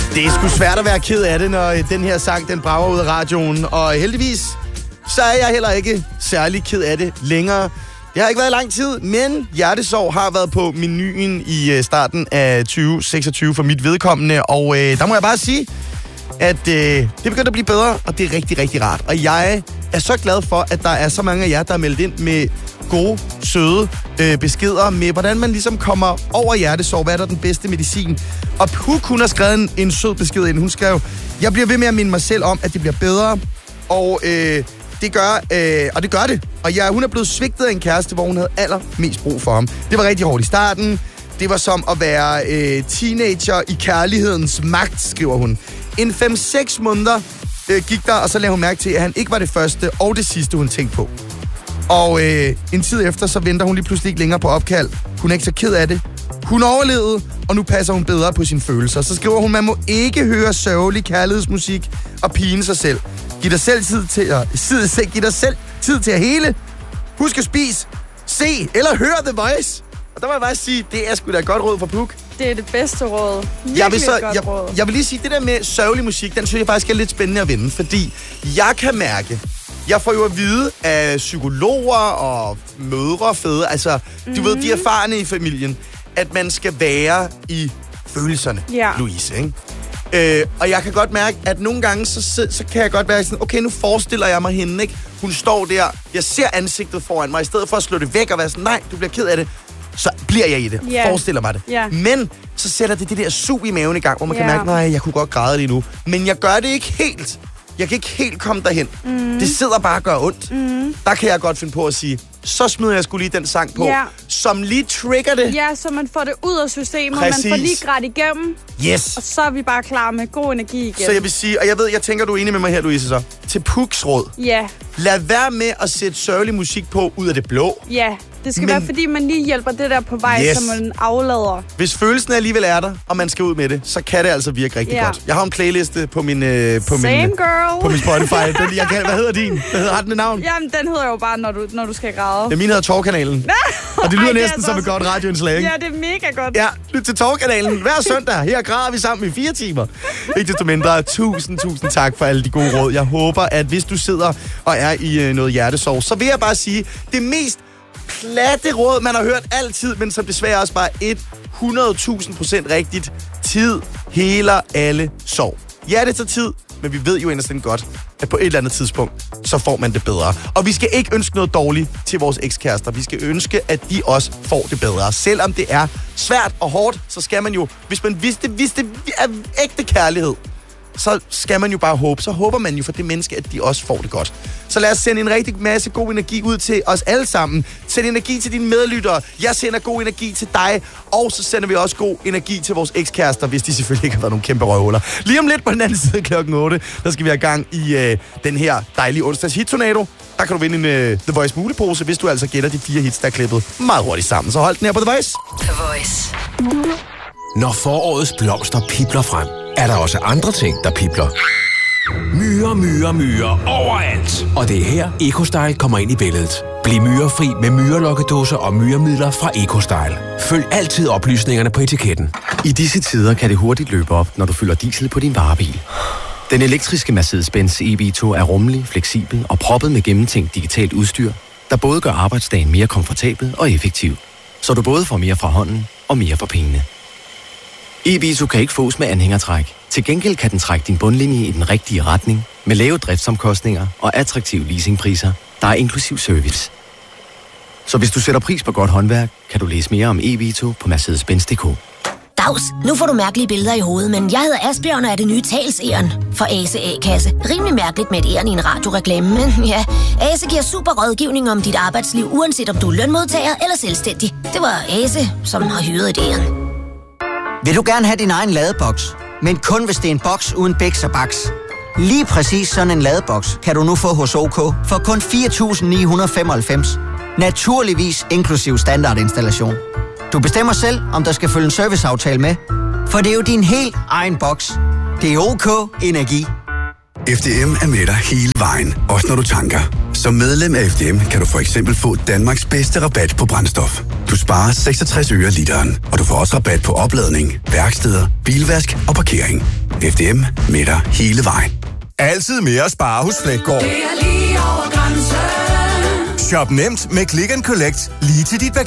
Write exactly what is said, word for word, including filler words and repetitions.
Det er sgu svært at være ked af det, når den her sang, den brager ud af radioen. Og heldigvis, så er jeg heller ikke særlig ked af det længere. Det har ikke været lang tid, men hjertesorg har været på menuen i starten af tyve seksogtyve for mit vedkommende. Og øh, der må jeg bare sige, at øh, det begynder at blive bedre, og det er rigtig, rigtig rart. Og jeg er så glad for, at der er så mange af jer, der er meldt ind med gode, søde øh, beskeder med, hvordan man ligesom kommer over hjertesorg. Hvad er der den bedste medicin? Og Puk, hun har skrevet en, en sød besked ind. Hun skrev, jeg bliver ved med at minde mig selv om, at det bliver bedre, og øh, det gør, øh, og det gør det. Og jeg, hun er blevet svigtet af en kæreste, hvor hun havde allermest brug for ham. Det var rigtig hårdt i starten. Det var som at være øh, teenager i kærlighedens magt, skriver hun. En fem seks måneder øh, gik der, og så lagde hun mærke til, at han ikke var det første og det sidste, hun tænkte på. Og øh, en tid efter, så venter hun lige pludselig ikke længere på opkald. Hun er ikke så ked af det. Hun overlevede, og nu passer hun bedre på sine følelser. Så skriver hun, man må ikke høre sørgelig kærlighedsmusik og pine sig selv. Giv dig selv tid til at, giv dig selv tid til at hele. Husk at spise, se eller høre The Voice. Og der må jeg bare sige, det er sgu da et godt råd for Puk. Det er det bedste råd. Virkelig jeg vil, så, godt jeg, råd. jeg vil lige sige, det der med sørgelig musik, den synes jeg faktisk er lidt spændende at vinde. Fordi jeg kan mærke, jeg får jo at vide af psykologer og mødre, fædre, altså, mm-hmm. du ved, de erfarne i familien, at man skal være i følelserne, ja. Louise, ikke? Øh, og jeg kan godt mærke, at nogle gange, så, så kan jeg godt være sådan, okay, nu forestiller jeg mig hende, ikke? Hun står der, jeg ser ansigtet foran mig, i stedet for at slå det væk og være sådan, nej, du bliver ked af det, så bliver jeg i det, yeah. forestiller mig det. Yeah. Men så sætter det det der sug i maven i gang, hvor man yeah. kan mærke, nej, jeg kunne godt græde lige nu, men jeg gør det ikke helt. Jeg kan ikke helt komme derhen. Mm. Det sidder bare og gør ondt. Mm. Der kan jeg godt finde på at sige, så smider jeg sgu lige den sang på, ja. som lige trigger det. Ja, så man får det ud af systemet, Præcis. man får lige grædt igennem. Yes. Og så er vi bare klar med god energi igen. Så jeg vil sige, og jeg ved, jeg tænker, du er enig med mig her, Louise, så. Til Puks råd. Ja. Lad være med at sætte sørgelig musik på ud af det blå. Ja, det skal Men... være, fordi man lige hjælper det der på vej, yes. som man aflader. Hvis følelsen alligevel er der, og man skal ud med det, så kan det altså virke rigtig ja. godt. Jeg har en playliste på min, øh, på Same min, girl. på min Spotify. Den, jeg kan, hvad hedder din? Hvad hedder den navn? Jamen, den hedder jo bare, når du, når du skal græde. Ja, min hedder Torkanalen. Og det lyder Ej, det næsten som et godt radioindslag, ikke? Ja, det er mega godt. Ja, lyt til Torkanalen hver søndag. Her græder vi sammen i fire timer. Ikke desto mindre. Tusind, tusind tak for alle de gode råd. Jeg håber, at hvis du sidder og er i øh, noget hjertesorg, så vil jeg bare sige, det mest platte råd, man har hørt altid, men som desværre også bare hundrede tusind procent rigtigt. Tid heler alle sorg. Ja, det tager tid, men vi ved jo inderst godt, at på et eller andet tidspunkt, så får man det bedre. Og vi skal ikke ønske noget dårligt til vores ekskærester. Vi skal ønske, at de også får det bedre. Selvom det er svært og hårdt, så skal man jo, hvis man vidste, hvis det er ægte kærlighed, så skal man jo bare håbe. Så håber man jo for det menneske, at de også får det godt. Så lad os sende en rigtig masse god energi ud til os alle sammen. Send energi til dine medlyttere. Jeg sender god energi til dig. Og så sender vi også god energi til vores ekskærester, hvis de selvfølgelig ikke har været nogle kæmpe røvhuller. Lige om lidt på den anden side klokken otte, der skal vi have gang i øh, den her dejlige onsdags hit-tornado. Der kan du vinde en øh, The Voice mulepose, hvis du altså gætter de fire hits, der er klippet meget hurtigt sammen. Så hold den her på The Voice. The Voice. Når forårets blomster pibler frem, er der også andre ting, der pibler. Myrer, myrer, myrer overalt. Og det er her, EcoStyle kommer ind i billedet. Bliv myrefri med myrelokkedåser og myremidler fra EcoStyle. Følg altid oplysningerne på etiketten. I disse tider kan det hurtigt løbe op, når du fylder diesel på din varebil. Den elektriske Mercedes-Benz E V to er rummelig, fleksibel og proppet med gennemtænkt digitalt udstyr, der både gør arbejdsdagen mere komfortabel og effektiv, så du både får mere fra hånden og mere for pengene. E V to kan ikke fås med anhængertræk. Til gengæld kan den trække din bundlinje i den rigtige retning, med lave driftsomkostninger og attraktive leasingpriser, der er inklusiv service. Så hvis du sætter pris på godt håndværk, kan du læse mere om E V to på mercedes benz punktum d k. Dags, nu får du mærkelige billeder i hovedet, men jeg hedder Asbjørn og er det nye talsæren for Ase A-kasse. Rimelig mærkeligt med et æren i en radioreklame, men ja, Ase giver super rådgivning om dit arbejdsliv, uanset om du er lønmodtager eller selvstændig. Det var Ase, som har hyret et æren. Vil du gerne have din egen ladeboks, men kun hvis det er en boks uden bæks og baks? Lige præcis sådan en ladeboks kan du nu få hos OK for kun fire tusind ni hundrede femoghalvfems. Naturligvis inklusiv standardinstallation. Du bestemmer selv, om der skal følge en serviceaftale med, for det er jo din helt egen boks. Det er OK Energi. F D M er med dig hele vejen, også når du tanker. Som medlem af F D M kan du for eksempel få Danmarks bedste rabat på brændstof. Du sparer seksogtres øre literen, og du får også rabat på opladning, værksteder, bilvask og parkering. F D M med dig hele vejen. Altid mere at spare hos Flækgaard. Det er lige over grænsen. Shop nemt med Click and Collect lige til dit